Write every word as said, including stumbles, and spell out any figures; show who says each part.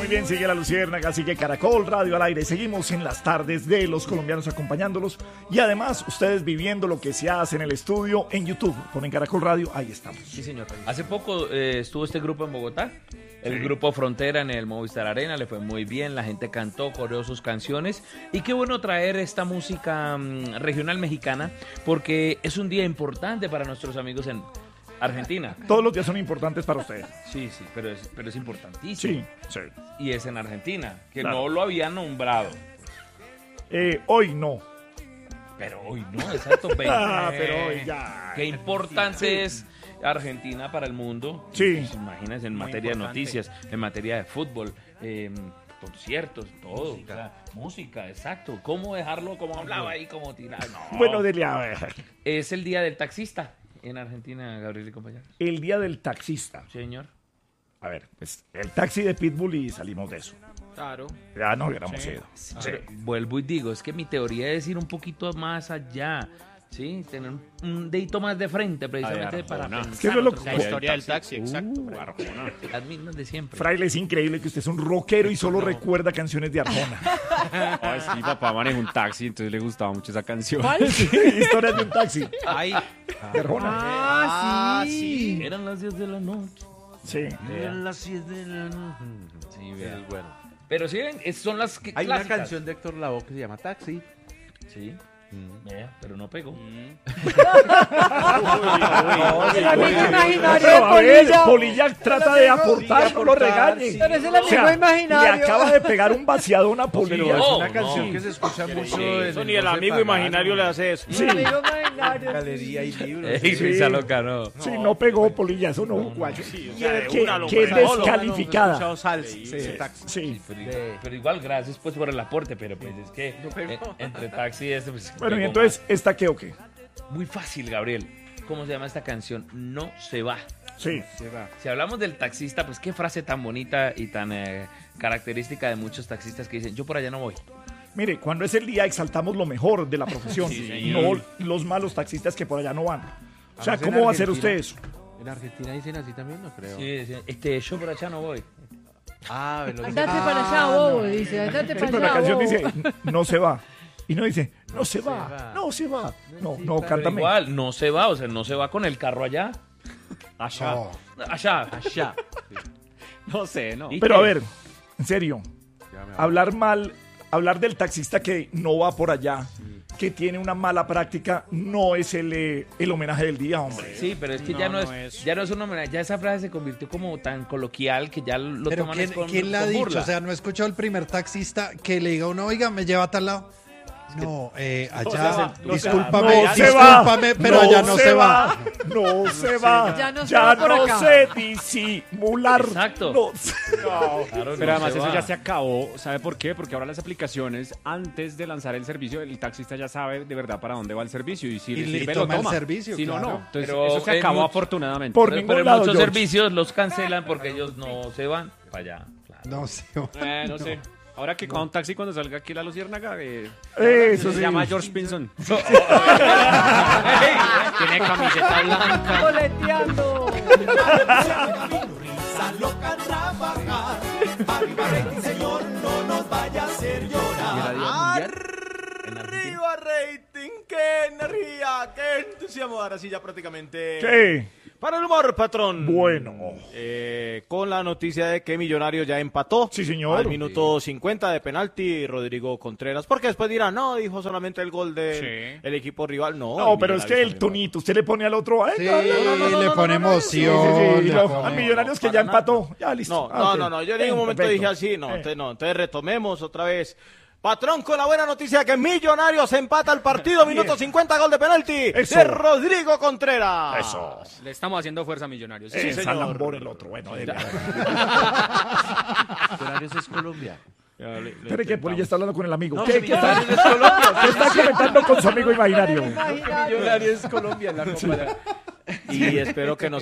Speaker 1: muy bien, sigue la Luciérnaga, sigue Caracol Radio al aire. Seguimos en las tardes de los colombianos acompañándolos y además ustedes viviendo lo que se hace en el estudio en YouTube. Ponen Caracol Radio, ahí estamos.
Speaker 2: Sí, señor. Hace poco eh, estuvo este grupo en Bogotá, el sí. grupo Frontera en el Movistar Arena, le fue muy bien, la gente cantó, coreó sus canciones y qué bueno traer esta música um, regional mexicana porque es un día importante para nuestros amigos en Argentina.
Speaker 1: Todos los días son importantes para ustedes.
Speaker 2: Sí, sí, pero es, pero es importantísimo.
Speaker 1: Sí, sí.
Speaker 2: Y es en Argentina, que
Speaker 1: claro.
Speaker 2: no lo habían nombrado.
Speaker 1: Eh, hoy no.
Speaker 2: Pero hoy no, exacto.
Speaker 1: ah, pero hoy ya.
Speaker 2: Qué importante sí. es Argentina para el mundo.
Speaker 1: Sí.
Speaker 2: Pues, imagínense, en Muy materia importante. de noticias, en materia de fútbol, eh, conciertos, todo. Música. O sea, música, exacto. ¿Cómo dejarlo como hablaba ahí, como tirar? No.
Speaker 1: Bueno, dele a ver.
Speaker 2: Es el día del taxista. En Argentina, Gabriel y compañeros.
Speaker 1: El día del taxista.
Speaker 2: Señor.
Speaker 1: A ver, pues el taxi de Pitbull y salimos de eso.
Speaker 2: Claro.
Speaker 1: Ya no hubiéramos
Speaker 2: sí.
Speaker 1: ido.
Speaker 2: Sí. Pero, vuelvo y digo, es que mi teoría es ir un poquito más allá. Sí, tener un dedito más de frente, precisamente
Speaker 3: ver,
Speaker 2: para pensar.
Speaker 1: ¿Qué es lo
Speaker 3: la historia del taxi, exacto.
Speaker 1: Uh,
Speaker 3: Arjona.
Speaker 2: Las mismas de siempre.
Speaker 1: Fraile, es increíble que usted es un rockero y solo no. recuerda canciones de Arjona.
Speaker 3: Ay, sí, papá manejó un taxi, entonces le gustaba mucho esa canción.
Speaker 1: Sí, historias de un taxi.
Speaker 2: Ay,
Speaker 1: de Arjona.
Speaker 2: Ah, sí. sí. Eran las diez de la noche.
Speaker 1: Sí.
Speaker 2: Eran las diez de la noche. Sí, bien. Es bueno. Pero sí, son las que
Speaker 4: Hay
Speaker 2: clásicas.
Speaker 4: una canción de Héctor Lavoe que se llama Taxi.
Speaker 2: Sí. Mm. Yeah, pero no pegó. Mm.
Speaker 5: El amigo imaginario
Speaker 1: de
Speaker 5: Polilla.
Speaker 1: Polilla trata de aportar, no lo regañe.
Speaker 5: Sí. Pero es el amigo o sea,
Speaker 1: Le
Speaker 5: imaginario.
Speaker 1: acaba de pegar un vaciadón a Polilla.
Speaker 4: Pero
Speaker 1: no,
Speaker 4: es una canción
Speaker 1: no.
Speaker 4: que se escucha mucho.
Speaker 2: Sí,
Speaker 4: en
Speaker 3: el ni el amigo imaginario le hace eso.
Speaker 1: Sí.
Speaker 5: El amigo imaginario.
Speaker 4: Galería y libros.
Speaker 2: Ey, sí. Risa loca, no.
Speaker 1: Sí, no pegó Polilla, eso no, guayo.
Speaker 3: Sí,
Speaker 1: o sea, que, que es descalificada.
Speaker 4: No, no, salsa,
Speaker 1: sí,
Speaker 4: sí,
Speaker 1: sí,
Speaker 4: taxi.
Speaker 1: sí.
Speaker 2: Pero, pero igual, gracias pues por el aporte, pero pues es que
Speaker 4: no
Speaker 2: eh, entre taxi y este pues,
Speaker 1: bueno, y entonces, más. ¿esta qué o qué?
Speaker 2: Muy fácil, Gabriel. ¿Cómo se llama esta canción? No se va.
Speaker 1: Sí.
Speaker 4: Se va.
Speaker 2: Si hablamos del taxista, pues qué frase tan bonita y tan eh, característica de muchos taxistas que dicen, yo por allá no voy.
Speaker 1: Mire, cuando es el día exaltamos lo mejor de la profesión,
Speaker 2: sí,
Speaker 1: no los malos taxistas que por allá no van. O sea, ¿cómo va a hacer usted eso?
Speaker 4: En Argentina dicen así también, no creo.
Speaker 2: Sí, sí. Este, yo por allá no voy.
Speaker 4: Ah, lo
Speaker 5: andate
Speaker 4: ah,
Speaker 5: para allá, bobo,
Speaker 4: no.
Speaker 5: dice, andate
Speaker 1: Sí,
Speaker 5: para
Speaker 1: pero
Speaker 5: allá,
Speaker 1: la canción
Speaker 5: bobo.
Speaker 1: dice, no se va. Y no dice, no, no se, se va, va, no se va. No, no,
Speaker 2: pero
Speaker 1: cántame.
Speaker 2: igual, no se va, o sea, no se va con el carro allá.
Speaker 3: Allá.
Speaker 1: No.
Speaker 2: Allá.
Speaker 3: Allá. Sí. No sé, no.
Speaker 1: Pero a ver, en serio, hablar mal, hablar del taxista que no va por allá, que tiene una mala práctica, no es el, eh, el homenaje del día, hombre.
Speaker 2: Sí, pero es que
Speaker 3: no,
Speaker 2: ya no,
Speaker 3: no
Speaker 2: es,
Speaker 3: es
Speaker 2: ya no es un homenaje, ya esa frase se convirtió como tan coloquial que ya lo
Speaker 6: pero
Speaker 2: toman
Speaker 6: ¿quién,
Speaker 2: con,
Speaker 6: ¿quién la ha
Speaker 2: con
Speaker 6: dicho?
Speaker 2: burla.
Speaker 6: O sea, no he escuchado al primer taxista que le diga a uno, oiga, me lleva a tal lado. No, eh, allá,
Speaker 1: no
Speaker 6: discúlpame,
Speaker 1: no
Speaker 6: discúlpame,
Speaker 1: va,
Speaker 6: pero
Speaker 1: no
Speaker 6: allá no se va.
Speaker 1: va. No se va.
Speaker 5: Ya no se
Speaker 1: ya
Speaker 5: va por
Speaker 1: no
Speaker 5: acá.
Speaker 1: sé disimular.
Speaker 2: Exacto.
Speaker 1: No,
Speaker 2: Claro,
Speaker 3: pero
Speaker 2: no
Speaker 3: además
Speaker 2: se
Speaker 3: eso
Speaker 2: va.
Speaker 3: ya se acabó. ¿Sabe por qué? Porque ahora las aplicaciones, antes de lanzar el servicio, el taxista ya sabe de verdad para dónde va el servicio. Y si
Speaker 6: Y
Speaker 3: le
Speaker 6: le
Speaker 3: sirve,
Speaker 6: toma
Speaker 3: lo
Speaker 6: el
Speaker 3: toma.
Speaker 6: servicio,
Speaker 3: Si no,
Speaker 6: claro.
Speaker 3: no. Entonces
Speaker 2: Pero
Speaker 3: eso se
Speaker 2: en
Speaker 3: acabó
Speaker 2: much-
Speaker 3: afortunadamente.
Speaker 1: Por
Speaker 2: Pero,
Speaker 1: ningún
Speaker 2: pero
Speaker 1: lado,
Speaker 2: muchos
Speaker 1: George.
Speaker 2: servicios los cancelan porque ellos no se van para allá. Claro.
Speaker 6: No, sí,
Speaker 3: Eh, no sé. Ahora que con un taxi cuando salga aquí la Luciérnaga, eh,
Speaker 1: Eso
Speaker 3: se
Speaker 1: sí.
Speaker 3: llama George Pinson. Tiene camiseta blanca.
Speaker 5: Boleteando.
Speaker 7: Risa loca a trabajar. Arriba rating, señor, no nos vaya a hacer llorar.
Speaker 4: Arriba rating, qué energía, qué entusiasmo. Ahora sí ya prácticamente.
Speaker 1: ¿Qué?
Speaker 4: Para el humor, patrón.
Speaker 1: Bueno.
Speaker 4: Eh, con la noticia de que Millonarios ya empató.
Speaker 1: Sí, señor.
Speaker 4: Al minuto cincuenta de penalti, Rodrigo Contreras. Porque después dirán, no, dijo solamente el gol del
Speaker 3: Sí.
Speaker 4: el equipo rival. No,
Speaker 1: No,
Speaker 4: el
Speaker 1: pero es que
Speaker 4: Millonarios
Speaker 1: el
Speaker 4: también.
Speaker 1: tonito, usted le pone al otro. Ay,
Speaker 6: sí,
Speaker 1: no, no, no, no,
Speaker 6: le
Speaker 1: no,
Speaker 6: pone
Speaker 1: no, no,
Speaker 6: emoción.
Speaker 1: sí, sí, sí,
Speaker 6: le
Speaker 1: lo-
Speaker 6: pone-
Speaker 1: a Millonarios que
Speaker 4: para
Speaker 1: ya
Speaker 4: nada.
Speaker 1: empató. Ya, listo.
Speaker 4: No,
Speaker 1: Ah,
Speaker 4: no,
Speaker 1: ok.
Speaker 4: no, no, yo en ningún
Speaker 1: Eh,
Speaker 4: momento
Speaker 1: perfecto.
Speaker 4: dije así, no,
Speaker 1: Eh.
Speaker 4: entonces no, entonces retomemos otra vez. Patrón, con la buena noticia de que Millonarios empata el partido, minuto
Speaker 1: Bien.
Speaker 4: cincuenta, gol de penalti
Speaker 1: Eso.
Speaker 4: de Rodrigo Contreras.
Speaker 1: Eso.
Speaker 3: Le estamos haciendo fuerza a Millonarios.
Speaker 1: Sí,
Speaker 4: señor.
Speaker 1: Salambor el otro. Bueno, dele, a ver.
Speaker 4: Millonarios es Colombia.
Speaker 1: Espere que Polilla está hablando con el amigo.
Speaker 4: No,
Speaker 1: ¿Qué,
Speaker 4: que
Speaker 1: ¿Qué está,
Speaker 4: Millonarios es Colombia.
Speaker 1: ¿Qué está comentando con su amigo imaginario?
Speaker 5: Imaginario.
Speaker 4: Millonarios es Colombia en la Copa. Y espero que no